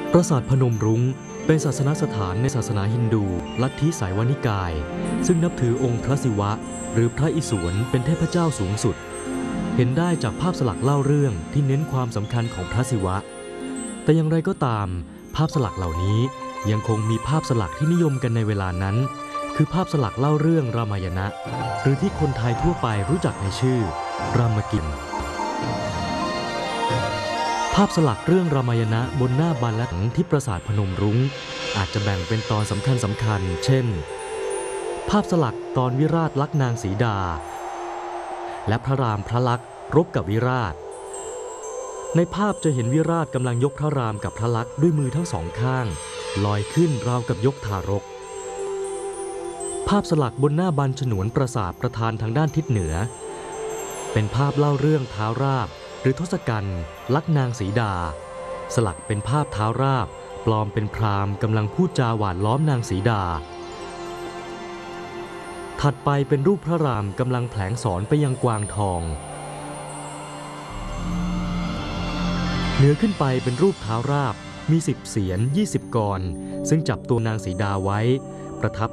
ปราสาทพนมรุ้งเป็นศาสนสถานในศาสนาฮินดูลัทธิสายวานิกายซึ่งนับถือองค์พระศิวะหรือพระอิศวรเป็นเทพเจ้าสูงสุดเห็นได้จากภาพสลักเล่าเรื่องที่เน้นความสำคัญของพระศิวะแต่อย่างไรก็ตามภาพสลักเหล่านี้ยังคงมีภาพสลักที่นิยมกันในเวลานั้นคือภาพสลักเล่าเรื่องรามายณะหรือที่คนไทยทั่วไปรู้จักในชื่อรามกินภาพสลักเรื่องรามายณะบนหน้าบานและที่ปราสาทพนมรุ้งอาจจะแบ่งเป็นตอนสำคัญเช่นภาพสลักตอนวิราชลักนางสีดาและพระรามพระลักษณ์รบกับวิราชในภาพจะเห็นวิราชกำลังยกพระรามกับพระลักษณ์ด้วยมือทั้งสองข้างลอยขึ้นราวกับยกทารกภาพสลักบนหน้าบานฉนวนปราสาทประธานทางด้านทิศเหนือเป็นภาพเล่าเรื่องท้าวราบหรือทศกัณฐ์ลักนางสีดาสลักเป็นภาพท้าวราบปลอมเป็นพราหมณ์กำลังพูดจาหวานล้อมนางสีดาถัดไปเป็นรูปพระรามกำลังแผลงสอนไปยังกวางทองเหนือขึ้นไปเป็นรูปท้าวราบมี10 เสียร20 กรซึ่งจับตัวนางสีดาไว้ประทับ